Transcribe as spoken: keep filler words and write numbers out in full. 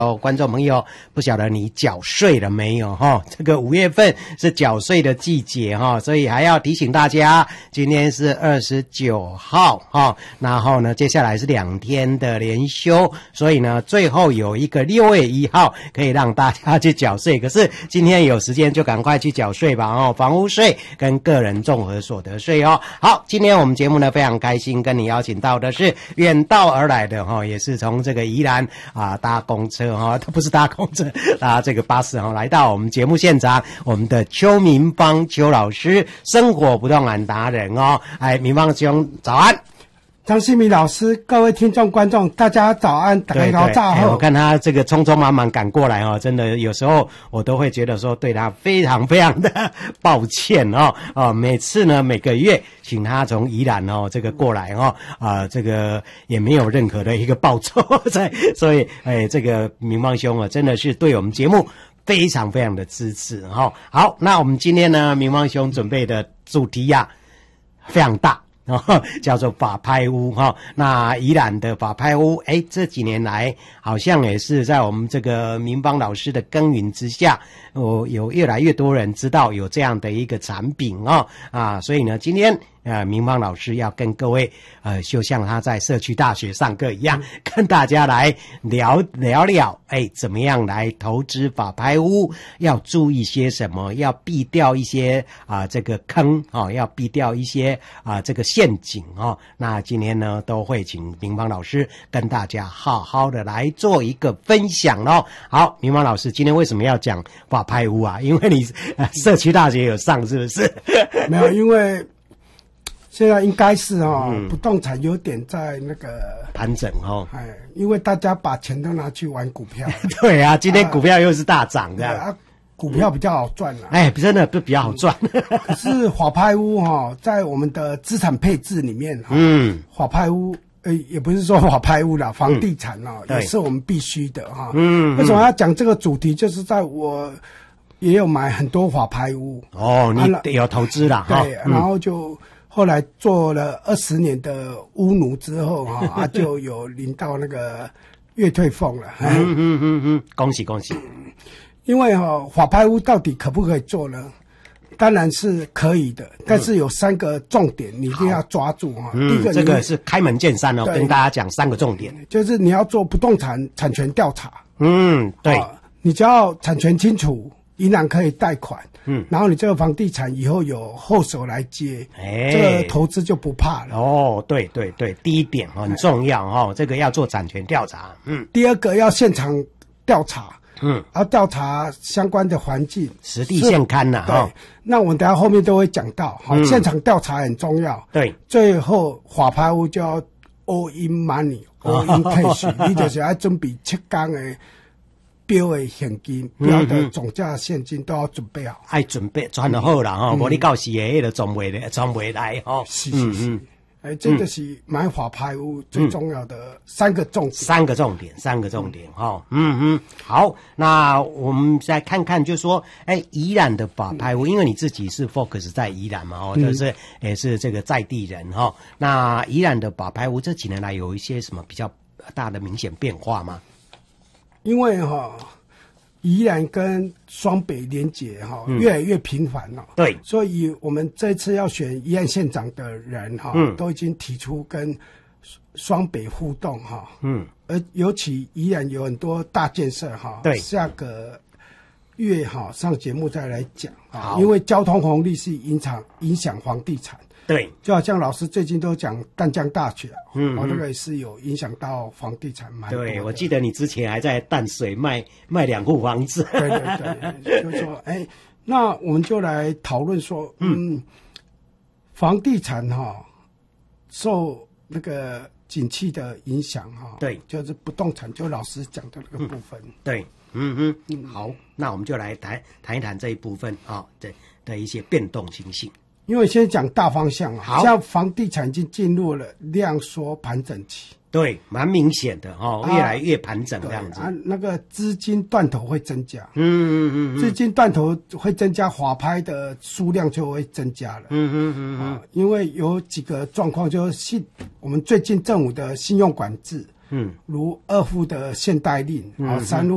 哦，观众朋友，不晓得你缴税了没有哈？这个五月份是缴税的季节哈，所以还要提醒大家，今天是二十九号哈，然后呢，接下来是两天的连休，所以呢，最后有一个六月一号可以让大家去缴税。可是今天有时间就赶快去缴税吧哦，房屋税跟个人综合所得税哦。好，今天我们节目呢非常开心，跟你邀请到的是远道而来的哈，也是从这个宜兰啊搭公车。哈，他不是搭公车，搭这个巴士哈，来到我们节目现场，我们的邱明芳邱老师，生活不动产达人哦，哎，明芳兄早安。 张新民老师，各位听众观众，大家早安，大家好，早好。我看他这个匆匆忙忙赶过来哦，真的有时候我都会觉得说对他非常非常的抱歉哦哦，每次呢每个月请他从宜兰哦这个过来哦啊、呃、这个也没有任何的一个报酬在，所以哎这个明芳兄啊真的是对我们节目非常非常的支持哈、哦。好，那我们今天呢明芳兄准备的主题呀、啊、非常大。哦，叫做法拍屋哈、哦，那宜兰的法拍屋，哎，这几年来好像也是在我们这个明芳老师的耕耘之下，哦，有越来越多人知道有这样的一个产品哦啊，所以呢，今天呃，明芳老师要跟各位呃，就像他在社区大学上课一样，跟大家来聊聊聊，哎，怎么样来投资法拍屋，要注意些什么，要避掉一些啊、呃、这个坑哦，要避掉一些啊、呃、这个陷阱哦。那今天呢，都会请明芳老师跟大家好好的来做一个分享哦。好，明芳老师，今天为什么要讲法拍屋啊？因为你、呃、社区大学有上，是不是？ 没有，因为。现在应该是哦、嗯，不动产有点在那个盘整哦， 哎，因为大家把钱都拿去玩股票。 对啊，今天股票又是大涨的、 啊，股票比较好赚了。 哎，真的比较好赚。 可是法拍屋哈、哦，在我们的资产配置里面、哦，嗯，法拍屋，呃，也不是说法拍屋啦，房地产哦、嗯，也是我们必须的哈、哦。嗯，为什么要讲这个主题？就是在我也有买很多法拍屋。 哦，你有投资啦， 对， 嗯、 然后就。后来做了二十年的屋奴之后哈、啊，就有领到那个月退俸了。 嗯嗯嗯嗯，恭喜恭喜！ 因为哈、哦，法拍屋到底可不可以做呢？当然是可以的，但是有三个重点你一定要抓住哈、 嗯。第一个，这个是开门见山哦，跟大家讲三个重点， 就是你要做不动产产权调查。 嗯，对， 啊、你只要产权清楚，银行可以贷款。嗯，然后你这个房地产以后有后手来接，哎，这个投资就不怕了。 哦，对对对，第一点很重要哈、哦，这个要做产权调查。嗯， 第二个要现场调查，嗯，要调查相关的环境， 实地现勘呐、啊。 对、哦，那我们等一下后面都会讲到，好、嗯，现场调查很重要。 对， 最后法拍屋就要 all in money，all in cash， 你就是要准备七天的。标的现金，标的总价现金都要准备好， 爱准备赚得好啦吼，无、嗯、你到时迄个赚袂来，赚袂来吼。 是是是，哎、嗯，这个是买法拍屋最重要的三个重点， 嗯、三个重点，三个重点哈。嗯嗯，好，那我们再看看，就说，哎，宜兰的法拍屋，因为你自己是 focus 在宜兰嘛，哦，就是也是这个在地人哈。那宜兰的法拍屋这几年来有一些什么比较大的明显变化吗？ 因为哈、哦，宜兰跟双北连结哈、哦嗯、越来越频繁了、哦， 对， 所以我们这次要选宜兰县长的人哈、哦嗯，都已经提出跟双北互动哈、哦，嗯，而尤其宜兰有很多大建设哈、哦， 对， 下个月哈、哦、上节目再来讲啊，因为交通红利是影响影响房地产。 对， 就好像老师最近都讲淡江大学，嗯，哦，那个也是有影响到房地产蛮多的。 对，我记得你之前还在淡水卖卖两户房子。 对对对，就说，哎，那我们就来讨论说，嗯，嗯房地产哈、哦、受那个景气的影响哈、哦， 对， 就是不动产，就老师讲的那个部分。 嗯、对，嗯哼，嗯，好，那我们就来谈谈一谈这一部分啊，这、哦、的一些变动情形。 因为先讲大方向啊，像房地产已经进入了量缩盘整期， 对，蛮明显的哦，越来越盘整这样子。 啊，啊那个资金断头会增加， 嗯嗯嗯， 资金断头会增加，法拍的数量就会增加了， 嗯嗯嗯嗯、啊， 因为有几个状况，就是信我们最近政府的信用管制，嗯，如二户的限贷令，啊、嗯，三户。